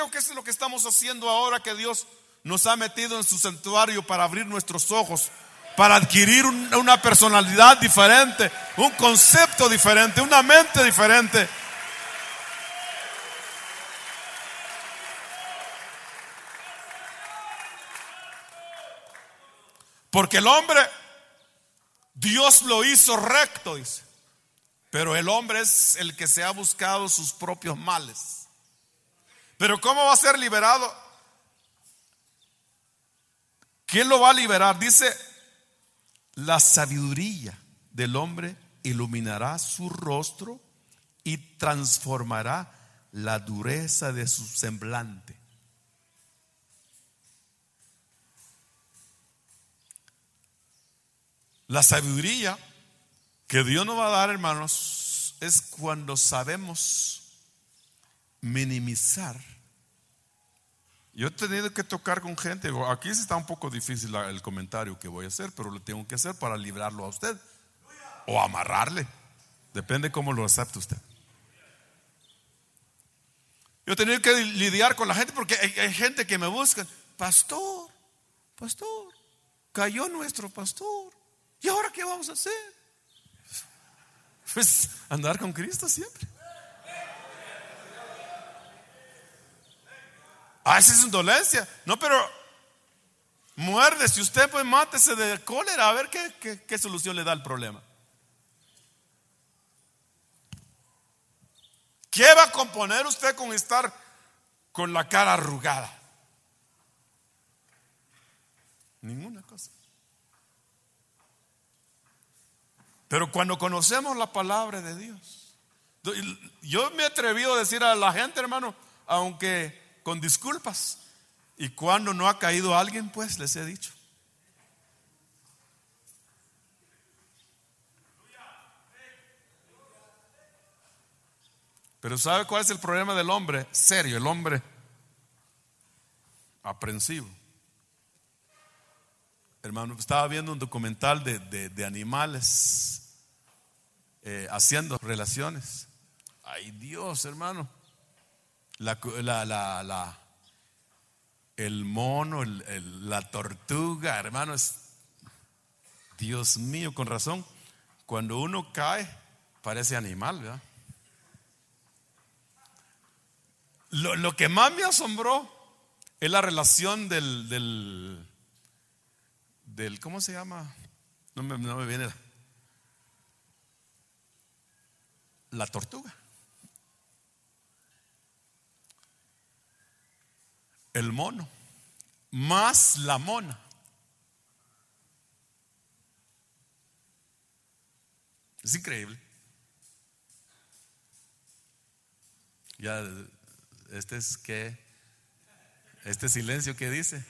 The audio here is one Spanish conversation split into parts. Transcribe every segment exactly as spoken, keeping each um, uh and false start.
Creo que eso es lo que estamos haciendo ahora, que Dios nos ha metido en su santuario para abrir nuestros ojos, para adquirir un, una personalidad diferente, un concepto diferente, una mente diferente. Porque el hombre, Dios lo hizo recto, dice, pero el hombre es el que se ha buscado sus propios males. Pero ¿cómo va a ser liberado? ¿Quién lo va a liberar? Dice, la sabiduría del hombre iluminará su rostro y transformará la dureza de su semblante. La sabiduría que Dios nos va a dar, hermanos, es cuando sabemos minimizar. Yo he tenido que tocar con gente. Aquí está un poco difícil el comentario que voy a hacer, pero lo tengo que hacer para librarlo a usted o amarrarle. Depende cómo lo acepte usted. Yo he tenido que lidiar con la gente porque hay, hay gente que me busca. Pastor, pastor, cayó nuestro pastor. ¿Y ahora qué vamos a hacer? Pues andar con Cristo siempre. Ah, esa es indolencia. No, pero muerde. Si usted pues mátese de cólera, a ver qué, qué, qué solución le da al problema. ¿Qué va a componer usted con estar con la cara arrugada? Ninguna cosa. Pero cuando conocemos la palabra de Dios, yo me he atrevido a decir a la gente, hermano, aunque con disculpas, y cuando no ha caído alguien, pues les he dicho. Pero ¿sabe cuál es el problema del hombre? Serio, el hombre aprensivo. Hermano, estaba viendo un documental de, de, de animales eh, haciendo relaciones. Ay, Dios, hermano. La, la, la, la, el mono, el, el, la tortuga, hermano, es, Dios mío, con razón. Cuando uno cae, parece animal, ¿verdad? Lo, lo que más me asombró es la relación del, del, del ¿cómo se llama? No me, no me viene la, la tortuga. El mono más la mona. Es increíble. Ya, este es que este silencio que dice.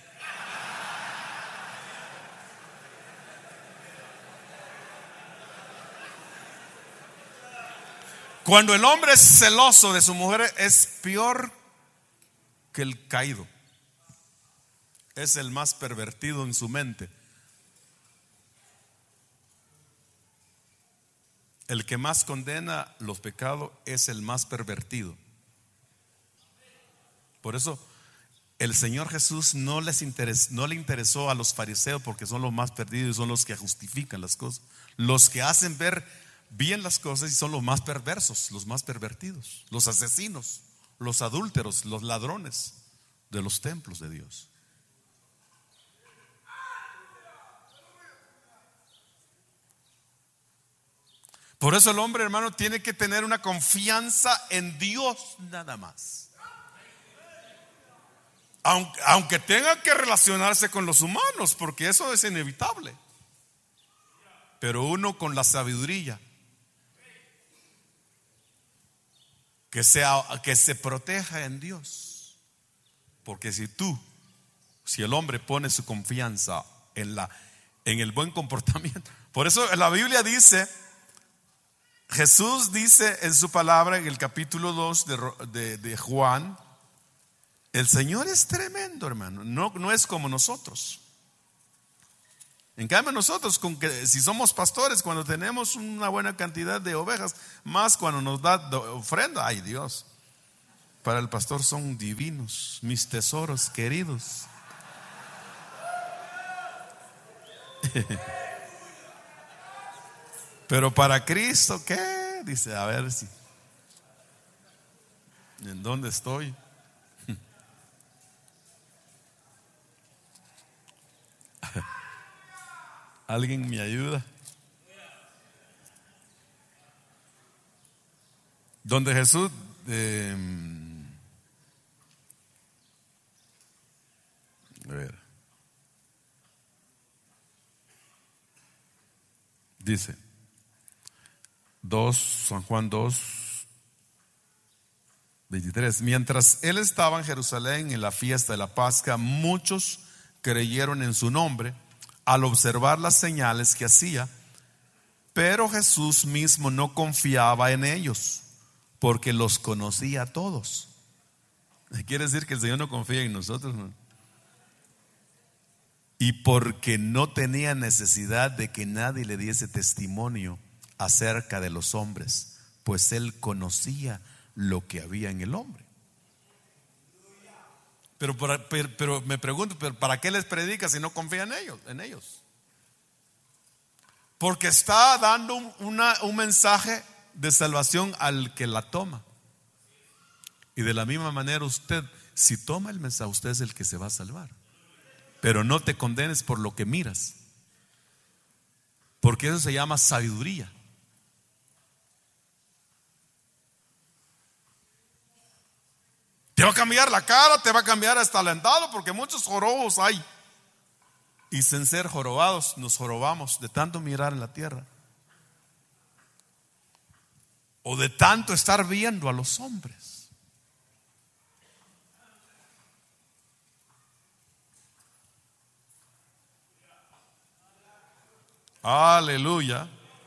Cuando el hombre es celoso de su mujer, es peor que el caído. Es el más pervertido en su mente. El que más condena los pecados es el más pervertido. Por eso el Señor Jesús no les interesó, no le interesó a los fariseos, porque son los más perdidos y son los que justifican las cosas, los que hacen ver bien las cosas, y son los más perversos, los más pervertidos, los asesinos, los adúlteros, los ladrones de los templos de Dios. Por eso el hombre, hermano, tiene que tener una confianza en Dios nada más. Aunque, aunque tenga que relacionarse con los humanos, porque eso es inevitable. Pero uno con la sabiduría, que, sea, que se proteja en Dios. Porque si tú, si el hombre pone su confianza en, la, en el buen comportamiento. Por eso la Biblia dice, Jesús dice en su palabra en el capítulo dos de, de, de Juan, el Señor es tremendo, hermano. No, no es como nosotros. En cambio nosotros, con que, si somos pastores, cuando tenemos una buena cantidad de ovejas, más cuando nos da ofrenda, ay Dios, para el pastor son divinos, mis tesoros queridos. Pero para Cristo, ¿qué? Dice, a ver si, ¿en dónde estoy? ¿Alguien me ayuda? Donde Jesús eh, a ver, dice dos, San Juan dos, veintitrés. Mientras él estaba en Jerusalén en la fiesta de la Pascua, muchos creyeron en su nombre al observar las señales que hacía, pero Jesús mismo no confiaba en ellos, porque los conocía a todos. Quiere decir que el Señor no confía en nosotros, ¿no? Y porque no tenía necesidad de que nadie le diese testimonio acerca de los hombres, pues él conocía lo que había en el hombre. Pero, pero, pero me pregunto, ¿pero para qué les predica si no confía en ellos? En ellos. Porque está dando una, un mensaje de salvación al que la toma. Y de la misma manera usted, si toma el mensaje, usted es el que se va a salvar. Pero no te condenes por lo que miras, porque eso se llama sabiduría. Te va a cambiar la cara, te va a cambiar hasta el alentado, porque muchos jorobos hay. Y sin ser jorobados nos jorobamos de tanto mirar en la tierra, o de tanto estar viendo a los hombres. Aleluya.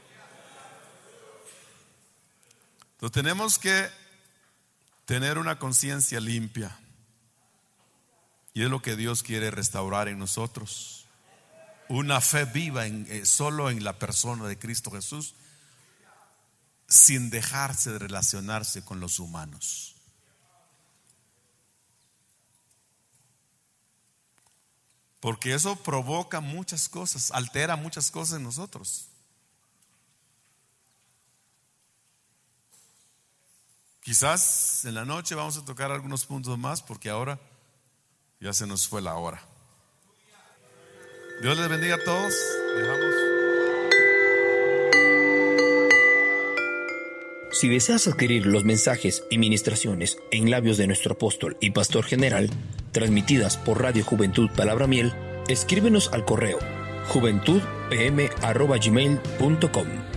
Entonces tenemos que tener una conciencia limpia, y es lo que Dios quiere restaurar en nosotros. Una fe viva en, eh, solo en la persona de Cristo Jesús, sin dejarse de relacionarse con los humanos. Porque eso provoca muchas cosas, altera muchas cosas en nosotros. Quizás en la noche vamos a tocar algunos puntos más, porque ahora ya se nos fue la hora. Dios les bendiga a todos. Dejamos. Si deseas adquirir los mensajes y ministraciones en labios de nuestro apóstol y pastor general, transmitidas por Radio Juventud Palabra Miel, escríbenos al correo juventud p m arroba gmail punto com.